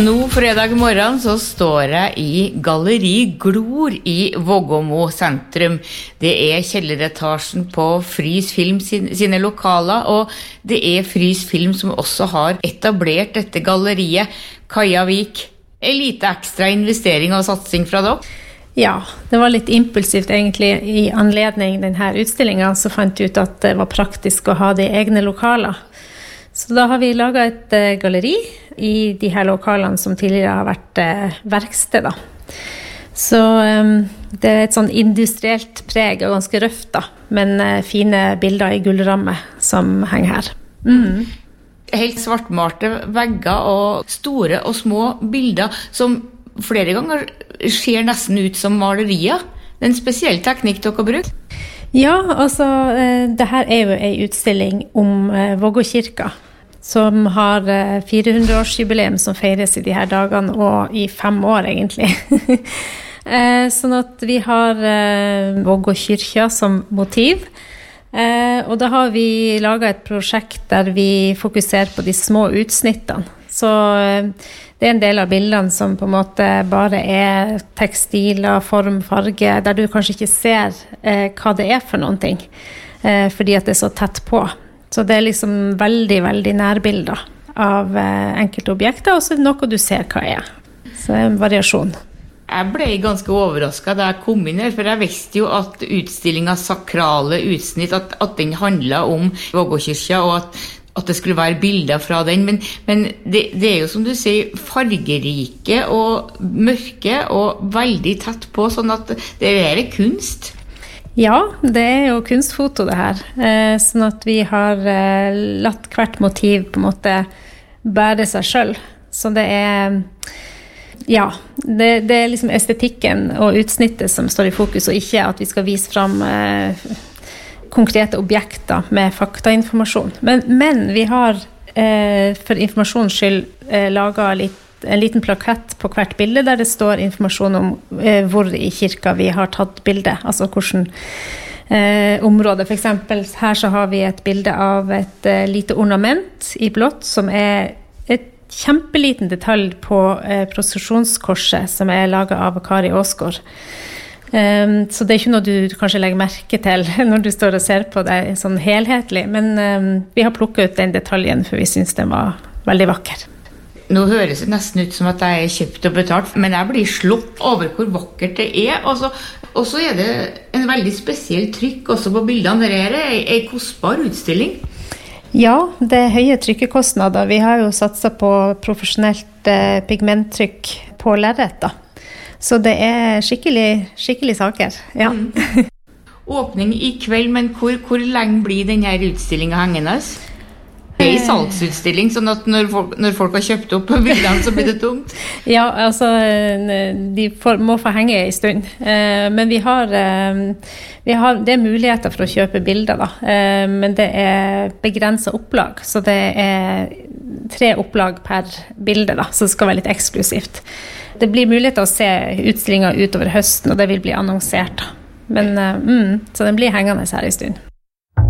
Nå fredag morgen så står jeg i Galleri Glor i Vågåmo sentrum. Det kjelleretasjen på Frys Film sine lokaler, og det Frys Film som også har etablert dette galleriet. Kaja Vik, en lite ekstra investering og satsing fra dere? Ja, det var litt impulsivt egentlig. I anledning denne utstillingen så fant jeg ut at det var praktisk å ha de egne lokaler. Så da har vi laget et galleri i de her lokalene som tidligere har vært verksted. Så det et sånn industrielt preg og ganske røft, da, men fine bilder i gullramme som henger her. Helt svartmalte vegger og store og små bilder som flere ganger ser nesten ut som malerier. Det en spesiell teknikk dere har brukt. Ja, altså, det her jo en utstilling om Vågå-kirka, som har 400-årsjubileum som feires i de her dagene, og i 5 år egentlig. Sånn at vi har Vågå-kyrkja som motiv, og da har vi laget et prosjekt der vi fokuserer på de små utsnittene. Så det en del av bildene som på en måte bare tekstiler, form, farge, der du kanskje ikke ser hva det for noen ting, fordi at det så tett på. Så det liksom veldig, veldig nærbilder av enkelte objekter, og så noe du ser hva Så det en variasjon. Jeg ble ganske overrasket da jeg kom inn her, for jeg visste jo at utstillingen Sakrale utsnitt, at den handlet om Vågåkyrkja, og at det skulle være bilder fra den, men det jo som du sier, fargerike og mørke og veldig tett på, sånn at det kunst. Ja, det jo kunstfoto det her, sånn at vi har latt hvert motiv på en måte bære seg selv. Så det ja, det liksom estetikken og utsnittet som står i fokus, og ikke at vi skal vise frem konkrete objekter med faktainformasjon. Men vi har for informasjons skyld laget en liten plakett på hvert bilde der det står informasjon om hvor i kirka vi har tatt bilde, altså hvordan område. For eksempel her så har vi et bilde av et lite ornament i blått som et kjempeliten detalj på prosesjonskorset som laget av Kari Åsgaard. Så det ikke noe du kanskje legger merke til når du står og ser på det sånn helhetlig, men vi har plukket ut den detaljen for vi synes den var veldig vakker. Nå høres det nesten ut som at jeg kjøpt og betalt, men jeg blir slått over hvor vakkert det og så det en veldig spesiell trykk også på bildene. Det en kostbar utstilling. Ja, det høye trykkekostnader. Vi har jo satset på profesjonelt pigmenttrykk på lerret da. Så det skikkelig saker, ja. Åpning i kveld, men hvor lenge blir denne utstillingen hengende? Det en salgsutstilling, sånn at når folk har kjøpt opp bildene, så blir det tomt? Ja, altså, de må få henge en stund. Men vi har det muligheter for å kjøpe bilder, da. Men det begrenset opplag, så det 3 opplag per bilde, da, så det skal være litt eksklusivt. Det blir mulighet å se utstillingen utover høsten, og det vil bli annonsert. Men, så den blir hengende her en stund.